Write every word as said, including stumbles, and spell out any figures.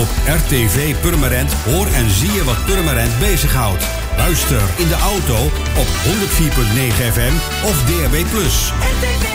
Op R T V Purmerend hoor en zie je wat Purmerend bezighoudt. Luister in de auto op honderd vier komma negen F M of D A B plus. R T V